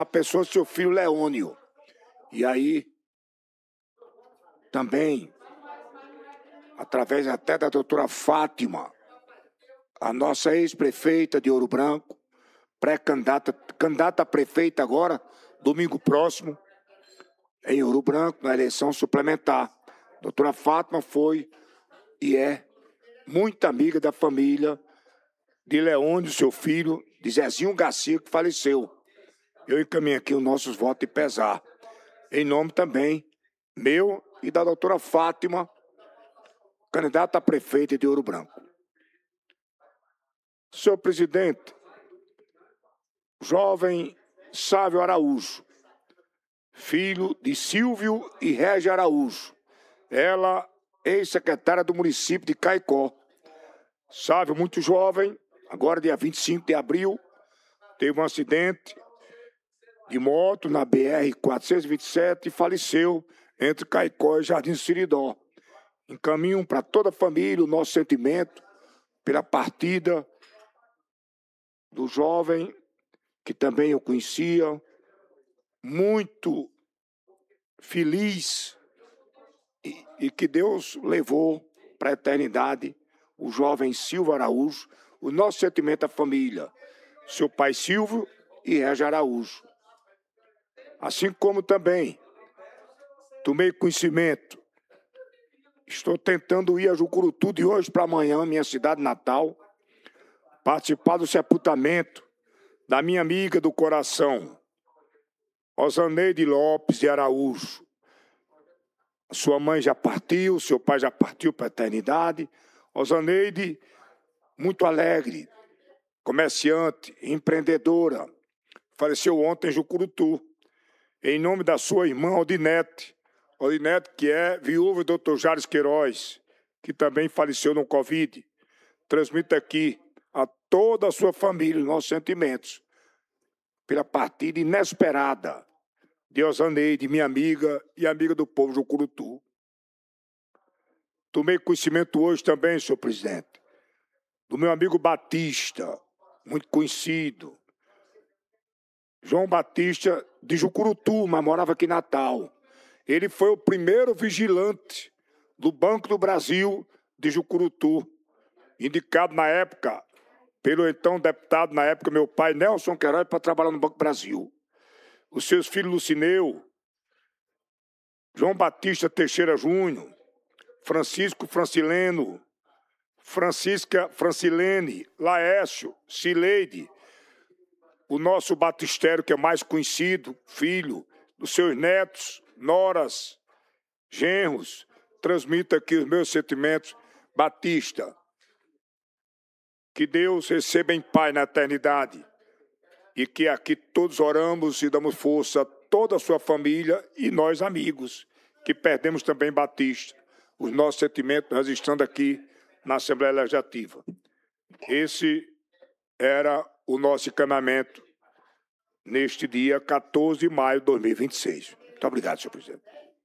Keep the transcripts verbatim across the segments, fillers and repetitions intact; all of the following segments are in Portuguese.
a pessoa do seu filho Leônio. E aí, também, através até da doutora Fátima, a nossa ex-prefeita de Ouro Branco, pré-candidata, candidata a prefeita agora, domingo próximo, em Ouro Branco, na eleição suplementar. A doutora Fátima foi e é muito amiga da família de Leônio, seu filho, de Zezinho Garcia, que faleceu. Eu encaminho aqui os nossos votos de pesar. Em nome também meu e da doutora Fátima, candidata a prefeita de Ouro Branco. Senhor presidente, jovem Sávio Araújo, filho de Silvio e Régia Araújo, ela ex-secretária do município de Caicó. Sávio, muito jovem, agora dia vinte e cinco de abril, teve um acidente de moto na B R quatrocentos e vinte e sete e faleceu entre Caicó e Jardim Seridó. Encaminho para toda a família o nosso sentimento pela partida do jovem, que também eu conhecia, muito feliz, e, e que Deus levou para a eternidade o jovem Silvio Araújo. O nosso sentimento à família, seu pai Silvio e Régia Araújo. Assim como também tomei conhecimento, estou tentando ir a Jucurutu de hoje para amanhã, minha cidade natal, participar do sepultamento da minha amiga do coração, Osaneide Lopes de Araújo. Sua mãe já partiu, seu pai já partiu para a eternidade. Osaneide, muito alegre, comerciante, empreendedora, faleceu ontem em Jucurutu, em nome da sua irmã Odinete, Odinete, que é viúva do doutor Jares Queiroz, que também faleceu no Covid. Transmito aqui a toda a sua família os nossos sentimentos pela partida inesperada de Osaneide, minha amiga e amiga do povo de Jucurutu. Tomei conhecimento hoje também, senhor presidente, do meu amigo Batista, muito conhecido, João Batista de Jucurutu, mas morava aqui em Natal. Ele foi o primeiro vigilante do Banco do Brasil de Jucurutu, indicado na época pelo então deputado, na época, meu pai, Nelson Queiroz, para trabalhar no Banco do Brasil. Os seus filhos Lucineu, João Batista Teixeira Júnior, Francisco Francileno, Francisca Francilene, Laércio, Cileide, o nosso batistério, que é mais conhecido, filho dos seus netos, noras, genros. Transmito aqui os meus sentimentos, Batista. Que Deus receba em paz na eternidade e que aqui todos oramos e damos força a toda a sua família e nós, amigos, que perdemos também Batista. Os nossos sentimentos, nós estamos aqui na Assembleia Legislativa. Esse era o nosso encaminhamento neste dia quatorze de maio de dois mil e vinte e seis. Muito obrigado, senhor presidente.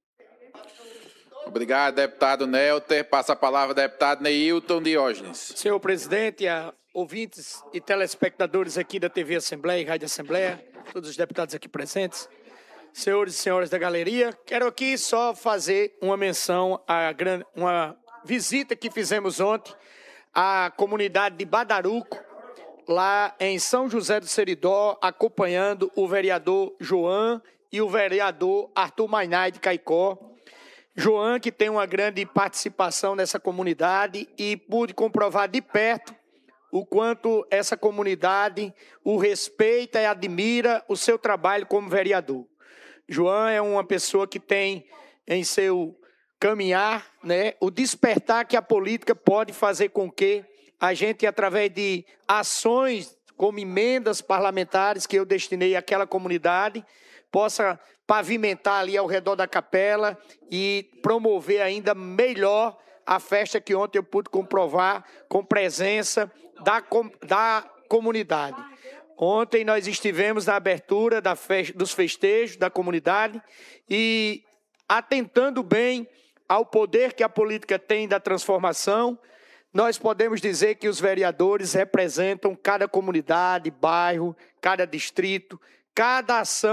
Obrigado, deputado Nelter. Passa a palavra ao deputado Neilton Diógenes. Senhor presidente, a ouvintes e telespectadores aqui da T V Assembleia e Rádio Assembleia, todos os deputados aqui presentes, senhores e senhoras da galeria, quero aqui só fazer uma menção a uma visita que fizemos ontem à comunidade de Badaruco, lá em São José do Seridó, acompanhando o vereador João e o vereador Arthur Mainay de Caicó. João, que tem uma grande participação nessa comunidade, e pude comprovar de perto o quanto essa comunidade o respeita e admira o seu trabalho como vereador. João é uma pessoa que tem em seu caminhar, né, o despertar que a política pode fazer com que a gente, através de ações como emendas parlamentares que eu destinei àquela comunidade, possa pavimentar ali ao redor da capela e promover ainda melhor a festa que ontem eu pude comprovar com presença da, da comunidade. Ontem nós estivemos na abertura da festa, dos festejos da comunidade e atentando bem ao poder que a política tem da transformação. Nós podemos dizer que os vereadores representam cada comunidade, bairro, cada distrito, cada ação